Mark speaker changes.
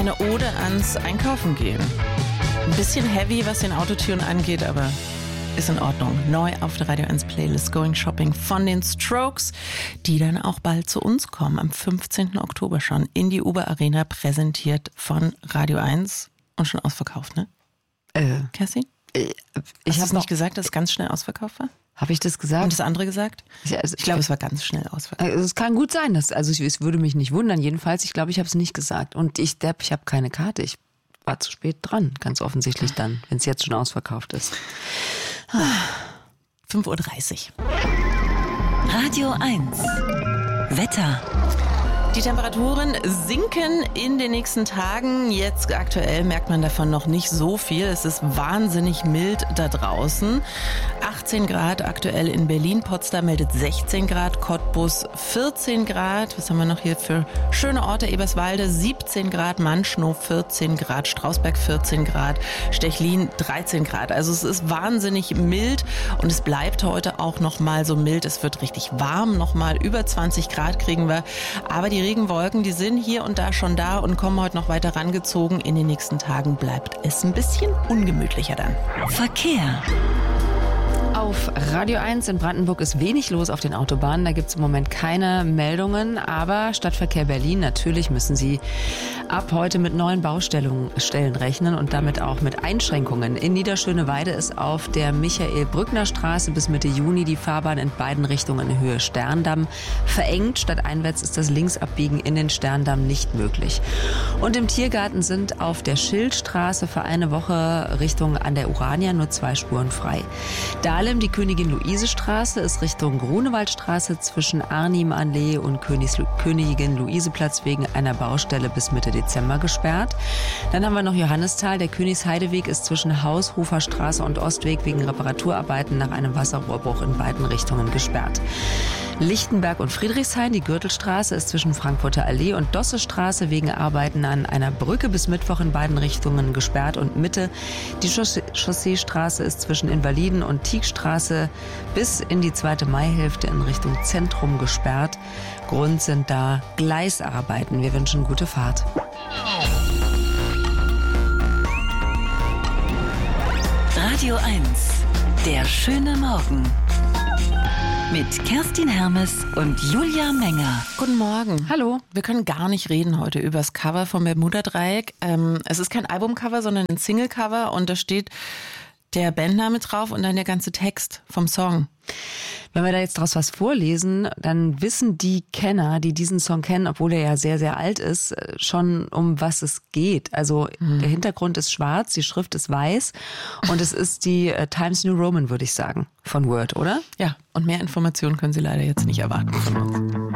Speaker 1: Eine Ode ans Einkaufen gehen. Ein bisschen heavy, was den Autotune angeht, aber ist in Ordnung. Neu auf der Radio 1 Playlist Going Shopping von den Strokes, die dann auch bald zu uns kommen. Am 15. Oktober schon in die Uber Arena, präsentiert von Radio 1 und schon ausverkauft, ne? Kerstin? Hast du es nicht gesagt, dass es ganz schnell ausverkauft war?
Speaker 2: Habe ich das gesagt?
Speaker 1: Und das andere gesagt?
Speaker 2: Ja, also,
Speaker 1: ich glaube, es war ganz schnell ausverkauft.
Speaker 2: Es kann gut sein. Es würde mich nicht wundern. Jedenfalls, ich glaube, ich habe es nicht gesagt. Und ich habe keine Karte. Ich war zu spät dran, ganz offensichtlich dann, wenn es jetzt schon ausverkauft ist.
Speaker 1: 5:30 Uhr.
Speaker 3: Radio 1. Wetter.
Speaker 1: Die Temperaturen sinken in den nächsten Tagen. Jetzt aktuell merkt man davon noch nicht so viel. Es ist wahnsinnig mild da draußen. 18 Grad aktuell in Berlin. Potsdam meldet 16 Grad. Cottbus 14 Grad. Was haben wir noch hier für schöne Orte? Eberswalde 17 Grad. Manschnow 14 Grad. Strausberg 14 Grad. Stechlin 13 Grad. Also es ist wahnsinnig mild und es bleibt heute auch noch mal so mild. Es wird richtig warm. Noch mal über 20 Grad kriegen wir. Aber die Regenwolken, die sind hier und da schon da und kommen heute noch weiter rangezogen. In den nächsten Tagen bleibt es ein bisschen ungemütlicher dann.
Speaker 3: Verkehr.
Speaker 2: Auf Radio 1 in Brandenburg ist wenig los auf den Autobahnen. Da gibt es im Moment keine Meldungen. Aber Stadtverkehr Berlin, natürlich müssen Sie ab heute mit neuen Baustellen rechnen und damit auch mit Einschränkungen. In Niederschöneweide ist auf der Michael-Brückner-Straße bis Mitte Juni die Fahrbahn in beiden Richtungen in Höhe Sterndamm verengt. Stadteinwärts ist das Linksabbiegen in den Sterndamm nicht möglich. Und im Tiergarten sind auf der Schildstraße für eine Woche Richtung an der Urania nur 2 Spuren frei. Dahlem, die Königin-Luise-Straße, ist Richtung Grunewaldstraße zwischen Arnim-Allee und Königin-Luise-Platz wegen einer Baustelle bis Mitte Dezember gesperrt. Dann haben wir noch Johannisthal. Der Königsheideweg ist zwischen Haus-Hofer-Straße und Ostweg wegen Reparaturarbeiten nach einem Wasserrohrbruch in beiden Richtungen gesperrt. Lichtenberg und Friedrichshain, die Gürtelstraße, ist zwischen Frankfurter Allee und Dossestraße wegen Arbeiten an einer Brücke bis Mittwoch in beiden Richtungen gesperrt. Und Mitte, die Chausseestraße ist zwischen Invaliden und Tiegstraße bis in die 2. Maihälfte in Richtung Zentrum gesperrt. Grund sind da Gleisarbeiten. Wir wünschen gute Fahrt.
Speaker 3: Radio 1. Der schöne Morgen. Mit Kerstin Hermes und Julia Menger.
Speaker 1: Guten Morgen.
Speaker 2: Hallo.
Speaker 1: Wir können gar nicht reden heute über das Cover vom Bermuda-Dreieck. Es ist kein Albumcover, sondern ein Singlecover und da steht der Bandname drauf und dann der ganze Text vom Song.
Speaker 2: Wenn wir da jetzt draus was vorlesen, dann wissen die Kenner, die diesen Song kennen, obwohl er ja sehr, sehr alt ist, schon um was es geht. Also der Hintergrund ist schwarz, die Schrift ist weiß und es ist die Times New Roman, würde ich sagen, von Word, oder?
Speaker 1: Ja, und mehr Informationen können Sie leider jetzt nicht erwarten von uns.